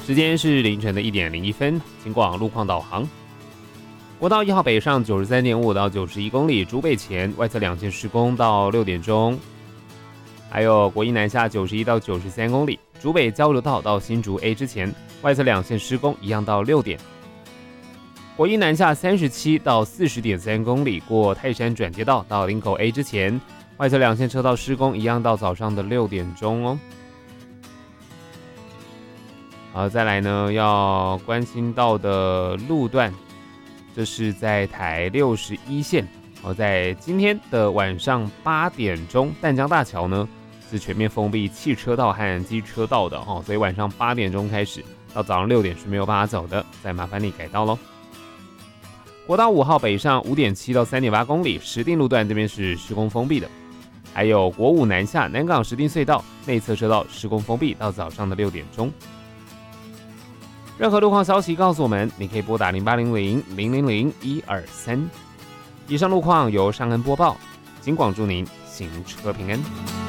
时间是凌晨的1点01分，请往路况导航。国道1号北上93.5到91公里，竹北前外侧2线施工到6点钟。还有国一南下91到93公里，竹北交流道到新竹 A 之前，外侧2线施工一样到6点。国一南下37到40.3公里，过泰山转接道到林口 A 之前，外侧2线车道施工一样到早上的6点钟哦。好，再来呢，要关心到的路段，这是在台61线。在今天的晚上8点钟，淡江大桥呢是全面封闭汽车道和机车道的哦，所以晚上8点钟开始到早上6点是没有办法走的，再麻烦你改道咯。国道5号北上5.7到3.8公里，石碇路段这边是施工封闭的。还有国5南下南港石碇隧道内侧车道施工封闭到早上的6点钟。任何路况消息告诉我们，你可以拨打0800-000-123。以上路况由尚恩播报，警广祝您行车平安。